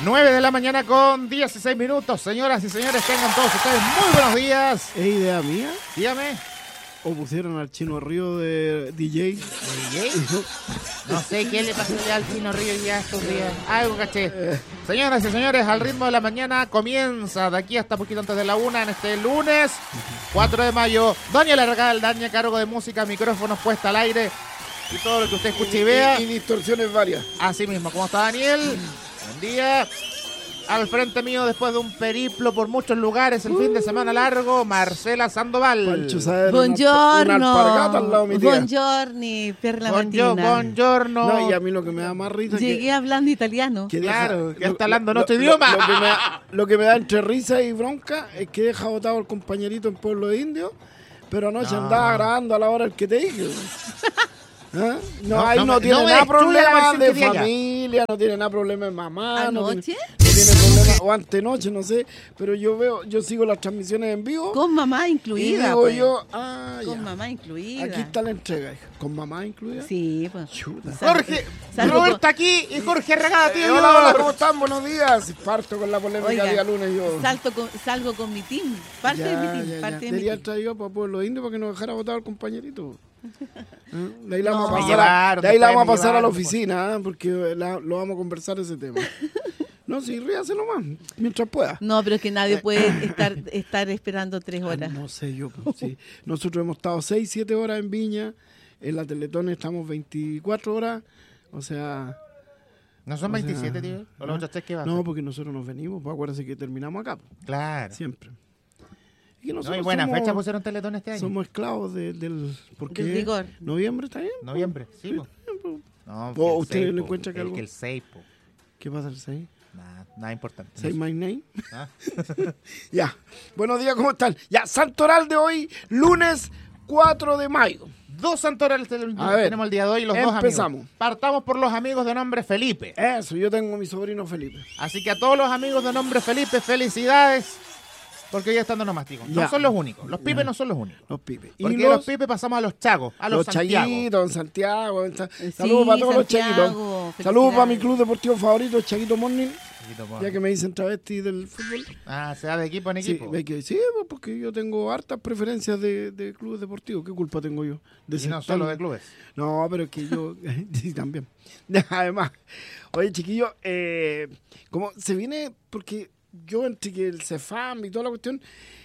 9 de la mañana con 16 minutos. Señoras y señores, tengan todos ustedes muy buenos días. ¿Es idea mía? Dígame. ¿O pusieron al Chino Río de DJ? No sé qué le pasó ya al Chino Río ya estos días. Algo caché. Señoras y señores, al ritmo de la mañana comienza de aquí hasta poquito antes de la 1 en este lunes 4 de mayo. Doña Largal, Daña, cargo de música, micrófonos puesta al aire y todo lo que usted escuche y vea. Y distorsiones varias. Así mismo. ¿Cómo está Daniel? Buen día. Al frente mío, después de un periplo por muchos lugares, el fin de semana largo, Marcela Sandoval. Pancho Saavedra, Buongiorno. una alpargata al lado de mi tía. Buongiorni per la mattina. Buongiorno. No, y a mí lo que me da más risa Llegué hablando italiano. que Claro, que está hablando en otro idioma. Lo que me da entre risa y bronca es que deja botado el compañerito en Pueblo de Indio, pero anoche andaba grabando a la hora el que te dije. ¿Ah? Ahí no tiene nada problema de familia, no tiene nada problema de mamá. ¿Anoche? No tiene problema, o antenoche, no sé, pero yo sigo las transmisiones en vivo. Con mamá Y incluida. digo pues. yo, Con mamá incluida. aquí está la entrega, hija. ¿Con mamá incluida? Sí, pues. Chuta. Jorge, Roberto aquí y Jorge Arregada, tío. Hola, ¿cómo están? Buenos días. Parto con la polémica Oiga, día lunes yo. Salgo con mi team. Parte de mi team. Parte de mi Debería team. traer yo para Pueblo Indio para que nos dejara votar al compañerito. De ahí la No, vamos a me pasar, llevaron, de ahí la vamos a después me pasar a la llevaron, oficina, porque lo vamos a conversar ese tema. No, sí, ríase nomás, mientras pueda. No, pero es que nadie puede estar esperando 3 horas. No sé yo, pues, sí. Nosotros hemos estado 6, 7 horas en Viña, en la Teletón estamos 24 horas, o sea... ¿No son 27, tío? ¿O los otros 3 que van? No, porque nosotros nos venimos, pues acuérdense que terminamos acá, pues, Claro. siempre. Y que No, nosotros y buena somos, fecha pusieron Teletón este año. somos esclavos del... ¿Por qué? Del rigor. ¿Noviembre está bien? Noviembre, sí, po. No, ¿O que el usted 6, le po. encuentra que algo? Que el 6, po. ¿Qué pasa el 6? Nada importante. ¿Say my name? Ah. Ya. Buenos días, ¿cómo están? Ya, Santoral de hoy, lunes 4 de mayo. 2 santorales A ver, tenemos el día de hoy, los dos empezamos. amigos. Partamos por los amigos de nombre Felipe. Eso, yo tengo a mi sobrino Felipe. Así que a todos los amigos de nombre Felipe, felicidades. Porque ya están nomáticos. No Ya. son los únicos. Los pipes Ya. no son los únicos. Los pipes. Porque Y los pipes pasamos a los chagos, a los Santiago. chaguitos, Santiago. Sí, Saludos para todos los Santiago, chaguitos. Saludos para mi felicidades. club deportivo favorito, Chaguito Morning. Chiquito, po. Ya que me dicen travesti del fútbol. Ah, se da de equipo en equipo. Sí, pues, porque yo tengo hartas preferencias de clubes deportivos. ¿Qué culpa tengo yo? De Y ser no tan- solo de clubes. No, pero es que yo sí, también. Además, oye, chiquillo, como se viene, porque yo entre que el Cefam y toda la cuestión,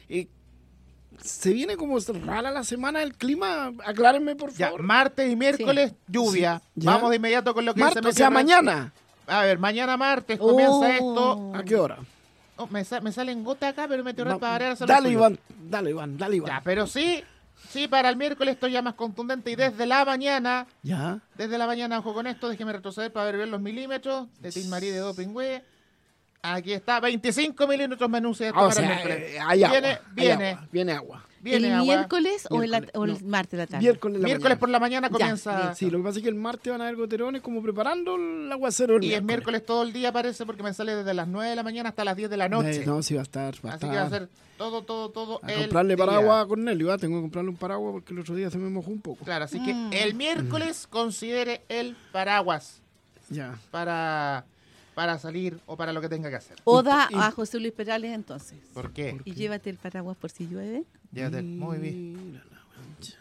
se viene como rara la semana el clima. Aclárenme, por Ya, favor. martes y miércoles, lluvia. Sí, ya. Vamos de inmediato con lo que Martes, se o sea, mañana. A ver, mañana martes comienza Oh. esto. ¿A qué hora? Oh, me salen gotas acá, pero me tengo Va- para variar. Dale, Iván, dale, Iván, dale, Iván. Ya, pero sí, para el miércoles esto ya más contundente y desde la mañana, ojo con esto, déjeme retroceder para ver bien los milímetros de Tin Marí de Dopingüe. Aquí está, 25 milímetros menús esto Ah, o para el sea, miércoles. hay agua. Viene agua. ¿El agua. miércoles o el Miércoles, martes de la tarde? Miércoles, Miércoles por la mañana comienza. bien. Sí, lo que pasa es que el martes van a haber goterones como preparando el aguacero. el Y es miércoles todo el día parece porque me sale desde las 9 de la mañana hasta las 10 de la noche. No, sí va a estar. Así que va a ser todo A el comprarle día. paraguas a Cornelio, tengo que comprarle un paraguas porque el otro día se me mojó un poco. Claro, así que el miércoles considere el paraguas Ya. para salir o para lo que tenga que hacer. Oda Y- a José Luis Perales entonces. ¿Por qué? Y llévate el paraguas por si llueve. Llévate. Muy bien. Mira la mancha.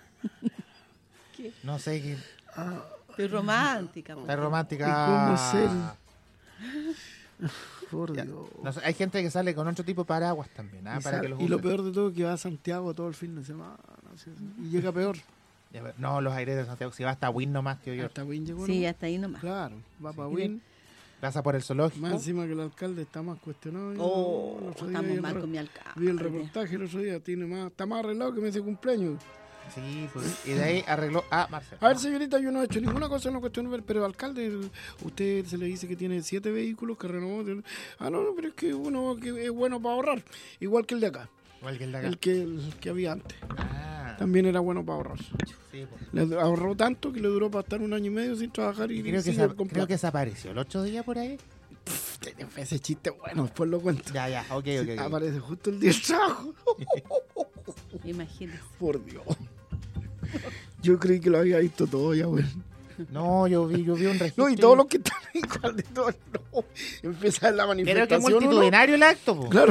No sé qué. Estoy romántica. po. Está romántica. ¿Y cómo es él? Por Ya. Dios. No sé, hay gente que sale con otro tipo de paraguas también, Y, para que los y lo usen. peor de todo es que va a Santiago todo el fin de semana. Y llega peor. Ya, pero no, los aires de Santiago, si va hasta Win nomás, tío yo. Hasta Win llegó. Sí, ¿no? hasta ahí nomás. Claro, va para Sí. Win. Pasa por el zoológico. Más encima que el alcalde está más cuestionado. El otro día Estamos vi mal el- con mi alcalde. Vi el reportaje el otro día, está más arreglado que me ese cumpleaños. Sí, pues. Y de ahí arregló a Marcelo. A ver, señorita, yo no he hecho ninguna cosa, no cuestiono, pero alcalde, usted se le dice que tiene 7 vehículos que renovó. No, pero es que uno que es bueno para ahorrar, igual que el de acá, Igual que el de acá. el que había antes. Ah, También era bueno para ahorrar. sí, pues. Le ahorró tanto que le duró para estar 1 año y medio sin trabajar y Creo que, sigue con creo plata. que desapareció el 8 días por ahí. Ese chiste, bueno, después lo cuento. Ya, ok. Aparece justo el día del trabajo. Imagínese. Por Dios. Yo creí que lo había visto todo ya, güey. No, yo vi un registro. No, y todos los que están igual de todos. No. Empieza la Creo que manifestación. es multitudinario el acto, po. Claro,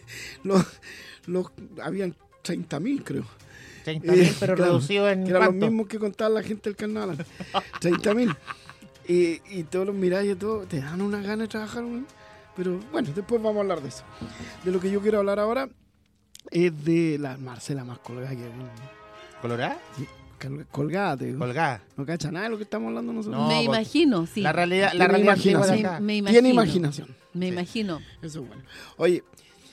habían 30.000, creo. 30.000, pero Claro, reducido en que era lo cuánto. mismo que contaba la gente del carnaval. 30.000. Y todos los miráis y todo, te dan una gana de trabajar, weón. Pero bueno, después vamos a hablar de eso. De lo que yo quiero hablar ahora es de la Marcela más colgada que ¿Colorada? colgada, te digo. Colgada. No cacha nada de lo que estamos hablando nosotros. No, me porque imagino, sí. La realidad Tiene antigua de imaginación. acá. Me imagino. Tiene imaginación. Me Sí. imagino. Eso es bueno. Oye,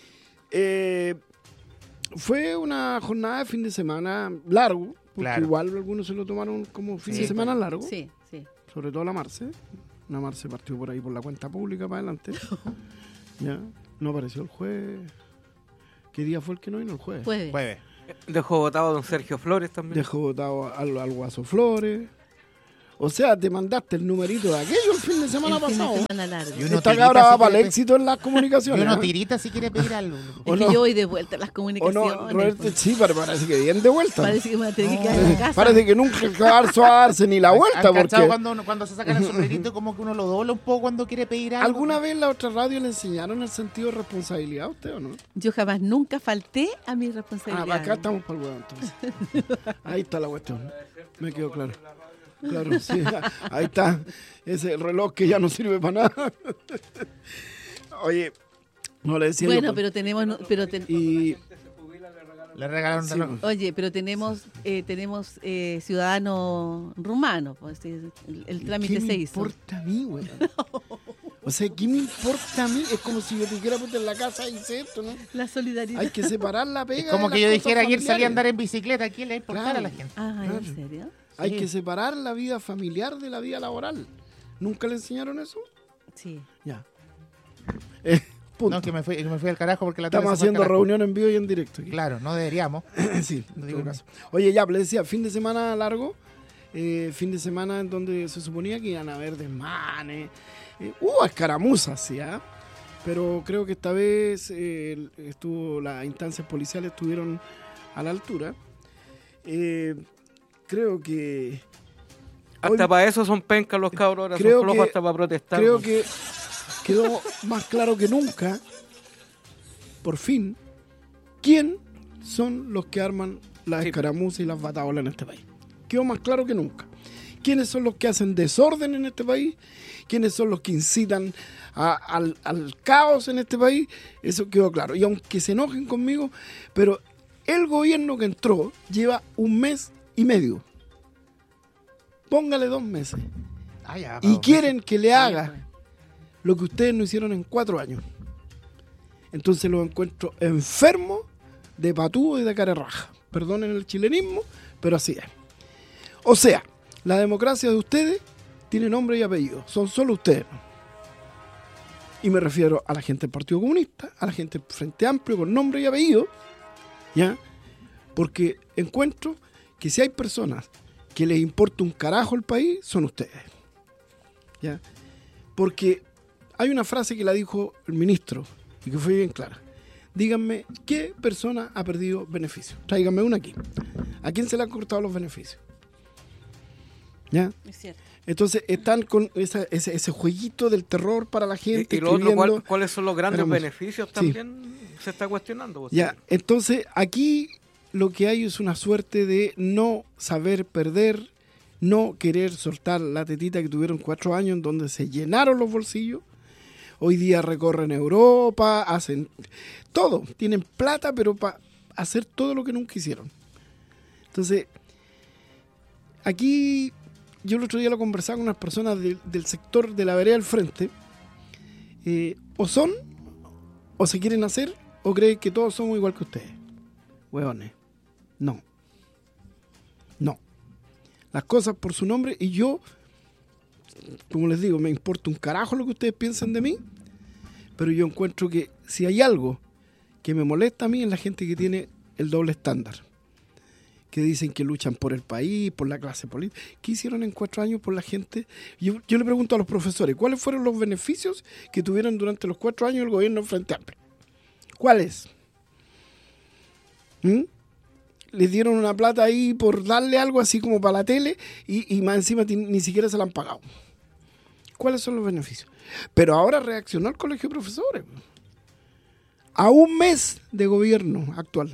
fue una jornada de fin de semana largo, porque Claro. igual algunos se lo tomaron como fin Sí, de semana largo, Sí, sí. sobre todo la Marce. La Marce partió por ahí por la cuenta pública para adelante. Ya, no apareció el jueves. ¿Qué día fue el que no vino el jueves? Puede. Jueves. Dejó votado a don Sergio Flores también. Dejó votado al Guaso Flores. O sea, te mandaste el numerito de aquello el fin de semana El fin de pasado. semana largo. Y uno Esta tirita cabra si va para quiere el éxito en las Y comunicaciones. uno ¿eh? tirita si quiere pedir algo. ¿O Es que no? yo voy de vuelta a las ¿O comunicaciones. no, Roberto? pues. Sí, parece que bien de vuelta. Parece que me voy a tener que quedar en la casa. Parece que nunca alcanzó a darse ni la vuelta. ¿Han cachado Porque cuando se sacan el sombrerito como que uno lo dobla un poco cuando quiere pedir algo? ¿alguna vez en la otra radio le enseñaron el sentido de responsabilidad a usted o no? Yo jamás nunca falté a mi Ah, responsabilidad. acá estamos para el huevo entonces. Ahí está la cuestión. Me quedó claro. Claro, sí. Ahí está. Ese reloj que ya no sirve para nada. Oye, no le decía Bueno, yo, pero tenemos, y Le regalaron un sí, reloj. oye, pero tenemos ciudadanos rumanos, pues, sí, el trámite ¿qué me se hizo. importa a mí, güey? O sea, ¿qué me importa a mí? Es como si yo te dijera, puta, en la casa hice esto, ¿no? La solidaridad. Hay que separar la pega. Es como de que las yo cosas dijera ayer salí a familiares. andar en bicicleta. ¿A quién le va a importar Claro. a la gente? Ah, Claro. ¿en serio? Hay Sí. que separar la vida familiar de la vida laboral. ¿Nunca le enseñaron eso? Sí. Ya. Punto. No, que me fui al carajo porque la tele Estamos se fue al haciendo carajo. reunión en vivo y en directo. aquí. Claro, no deberíamos. Sí, en Digo, todo caso. Oye, ya, les decía, fin de semana largo. Fin de semana en donde se suponía que iban a haber desmanes. Escaramuzas, sí, ¿ah? Pero creo que esta vez las instancias policiales estuvieron a la altura. Creo que Hasta hoy- para eso son pencas los cabros, ahora creo son flojos que- hasta para protestar. creo que quedó más claro que nunca, por fin, quién son los que arman las Sí. escaramuzas y las bataolas en este país. Quedó más claro que nunca. ¿Quiénes son los que hacen desorden en este país? ¿Quiénes son los que incitan al caos en este país? Eso quedó claro. Y aunque se enojen conmigo, pero el gobierno que entró lleva 1 mes y medio. Póngale 2 meses. Ah, ya, Y Pablo, quieren que le Sí, haga pues. lo que ustedes no hicieron en 4 años. Entonces los encuentro enfermos de patúo y de cara raja. Perdonen el chilenismo, pero así es. O sea, la democracia de ustedes tiene nombre y apellido. Son solo ustedes. Y me refiero a la gente del Partido Comunista, a la gente del Frente Amplio con nombre y apellido. ¿Ya? Porque encuentro que si hay personas que les importa un carajo el país, son ustedes. ¿Ya? Porque hay una frase que la dijo el ministro y que fue bien clara. Díganme, ¿qué persona ha perdido beneficios? Tráiganme una aquí. ¿A quién se le han cortado los beneficios? ¿Ya? Es cierto. Entonces están con ese jueguito del terror para la gente. Y lo otro, escribiendo- ¿cuáles son los grandes Esperamos. beneficios Sí. también? Se está cuestionando. pues. Ya, entonces aquí lo que hay es una suerte de no saber perder, no querer soltar la tetita que tuvieron 4 años en donde se llenaron los bolsillos. Hoy día recorren Europa, hacen todo, tienen plata, pero para hacer todo lo que nunca hicieron. Entonces, aquí yo el otro día lo conversaba con unas personas del sector de la vereda del frente. O son, o se quieren hacer, o creen que todos somos igual que ustedes. Hueones. No. No. Las cosas por su nombre, y yo, como les digo, me importa un carajo lo que ustedes piensen de mí, pero yo encuentro que si hay algo que me molesta a mí es la gente que tiene el doble estándar. Que dicen que luchan por el país, por la clase política. ¿Qué hicieron en 4 años por la gente? Yo le pregunto a los profesores, ¿cuáles fueron los beneficios que tuvieron durante los 4 años el gobierno Frente Amplio? ¿Cuáles? Les dieron una plata ahí por darle algo así como para la tele y más encima ni siquiera se la han pagado. cuáles son los beneficios. Pero ahora reaccionó el Colegio de Profesores. A un mes de gobierno actual.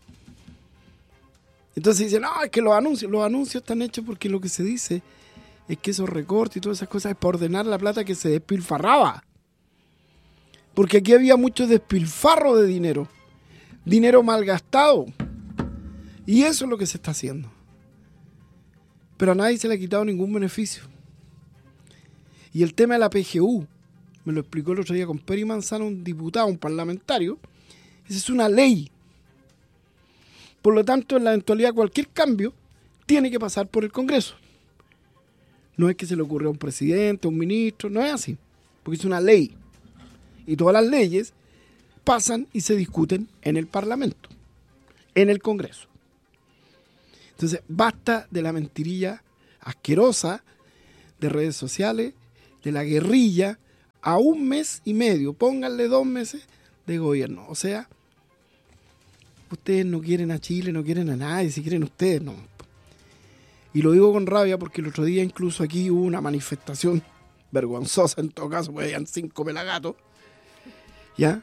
Entonces dicen, no, es que los anuncios están hechos porque lo que se dice es que esos recortes y todas esas cosas es para ordenar la plata que se despilfarraba. Porque aquí había mucho despilfarro de dinero. Dinero malgastado. Y eso es lo que se está haciendo. Pero a nadie se le ha quitado ningún beneficio. Y el tema de la PGU, me lo explicó el otro día con Peri Manzano, un diputado, un parlamentario. Esa es una ley. Por lo tanto, en la eventualidad cualquier cambio tiene que pasar por el Congreso. No es que se le ocurrió a un presidente, a un ministro, no es así. Porque es una ley. Y todas las leyes pasan y se discuten en el Parlamento, en el Congreso. Entonces, basta de la mentirilla asquerosa de redes sociales, de la guerrilla, a un mes y medio, pónganle 2 meses de gobierno. O sea, ustedes no quieren a Chile, no quieren a nadie, si quieren ustedes, no. Y lo digo con rabia porque el otro día incluso aquí hubo una manifestación vergonzosa, en todo caso, porque habían 5 pelagatos, ¿ya?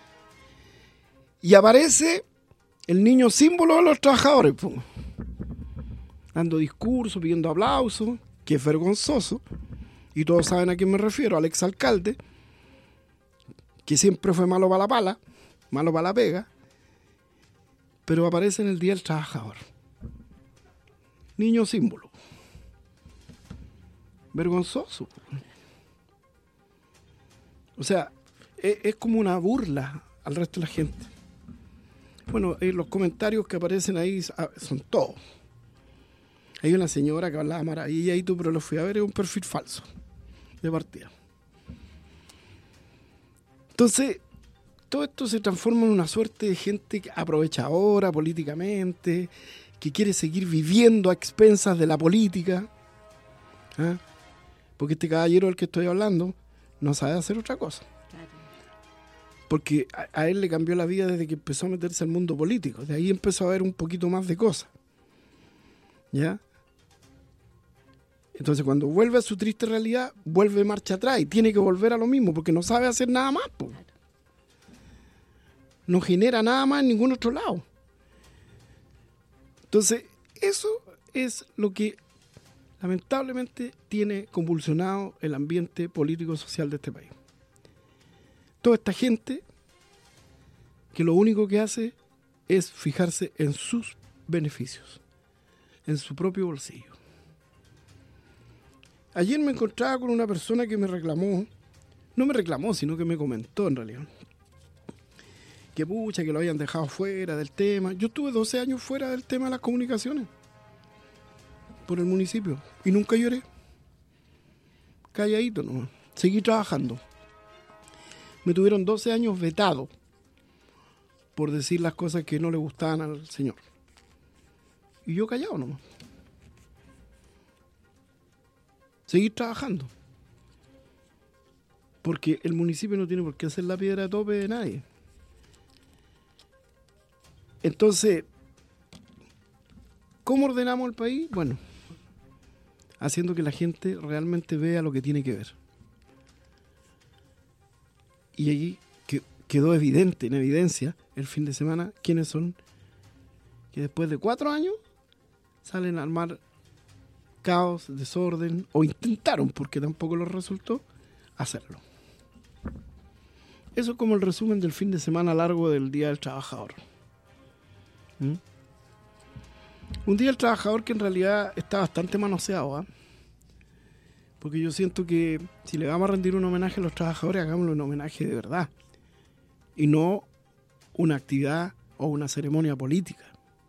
Y aparece el niño símbolo de los trabajadores, pues, dando discursos, pidiendo aplausos, que es vergonzoso, y todos saben a quién me refiero, al exalcalde, que siempre fue malo para la pala, malo para la pega, pero aparece en el Día del Trabajador. Niño símbolo. Vergonzoso. O sea, es como una burla al resto de la gente. Bueno, los comentarios que aparecen ahí son todos. Hay una señora que hablaba maravilla y tú, pero lo fui a ver, es un perfil falso de partida. Entonces, todo esto se transforma en una suerte de gente aprovechadora políticamente, que quiere seguir viviendo a expensas de la política. ¿Ah? Porque este caballero del que estoy hablando no sabe hacer otra cosa. Claro. Porque a él le cambió la vida desde que empezó a meterse al mundo político. De ahí empezó a ver un poquito más de cosas. ¿Ya? Entonces cuando vuelve a su triste realidad, vuelve marcha atrás y tiene que volver a lo mismo porque no sabe hacer nada más. Po. No genera nada más en ningún otro lado. Entonces, eso es lo que lamentablemente tiene convulsionado el ambiente político-social de este país. Toda esta gente que lo único que hace es fijarse en sus beneficios, en su propio bolsillo. Ayer me encontraba con una persona que me reclamó, no me reclamó, sino que me comentó en realidad, que pucha, que lo habían dejado fuera del tema. Yo estuve 12 años fuera del tema de las comunicaciones por el municipio y nunca lloré. Calladito nomás. Seguí trabajando. Me tuvieron 12 años vetado por decir las cosas que no le gustaban al señor. Y yo callado nomás. Seguir trabajando. Porque el municipio no tiene por qué hacer la piedra de tope de nadie. Entonces, ¿cómo ordenamos el país? Bueno, haciendo que la gente realmente vea lo que tiene que ver. Y allí quedó evidente, en evidencia, el fin de semana, quiénes son que después de 4 años salen a armar caos, desorden, o intentaron, porque tampoco les resultó, hacerlo. Eso es como el resumen del fin de semana largo del Día del Trabajador. Un Día del Trabajador que en realidad está bastante manoseado, ¿eh? Porque yo siento que si le vamos a rendir un homenaje a los trabajadores, hagámoslo un homenaje de verdad y no una actividad o una ceremonia política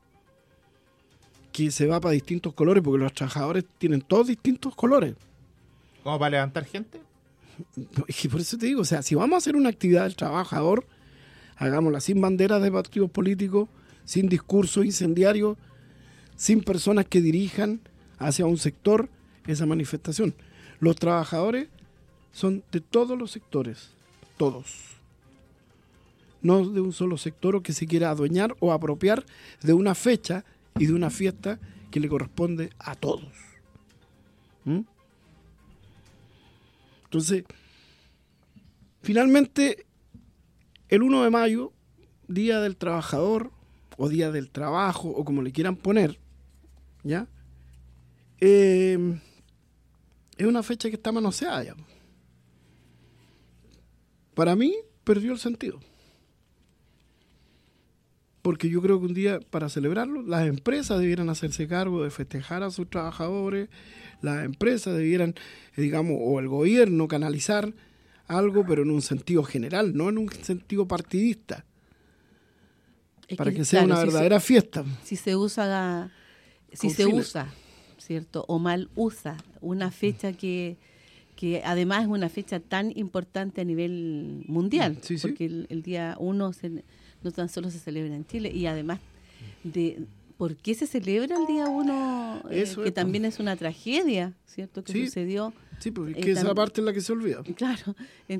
que se va para distintos colores, porque los trabajadores tienen todos distintos colores. ¿Cómo para levantar gente? Y por eso te digo, o sea, si vamos a hacer una actividad del trabajador, hagámosla sin banderas de partidos políticos, sin discursos incendiarios, sin personas que dirijan hacia un sector esa manifestación. Los trabajadores son de todos los sectores, todos. No de un solo sector o que se quiera adueñar o apropiar de una fecha y de una fiesta que le corresponde a todos. Entonces Entonces, finalmente, el 1 de mayo, Día del Trabajador, o Día del Trabajo, o como le quieran poner, ¿ya? Es una fecha que está manoseada ya. Para mí, perdió el sentido. Porque yo creo que un día, para celebrarlo, las empresas debieran hacerse cargo de festejar a sus trabajadores, las empresas debieran, digamos, o el gobierno canalizar algo, pero en un sentido general, no en un sentido partidista, Es para que sea una verdadera fiesta. Si se usa, Con fines. ¿cierto? O mal usa una fecha que además es una fecha tan importante a nivel mundial, Sí, sí. porque el día 1 no tan solo se celebra en Chile, y además de por qué se celebra el día 1, Eso que es, también es una tragedia, ¿cierto? Que Sí. sucedió. Sí, porque esa parte es la que se olvida. Claro,